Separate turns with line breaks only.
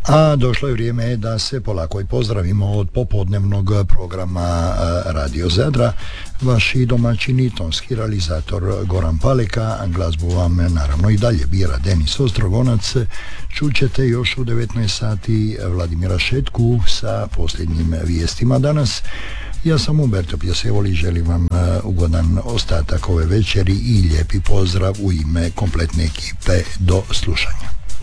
A došlo je vrijeme da se polako i pozdravimo od popodnevnog programa Radio Zadra. Vaši domaćini, tonski realizator Goran Paleka, glazbu vam naravno i dalje bira Denis Ostrogonac. Čućete još u 19 sati Vladimira Šetku sa posljednjim vijestima danas. Ja sam Umberto Pjesevoli, želim vam ugodan ostatak ove večeri i lijepi pozdrav u ime kompletne ekipe. Do slušanja.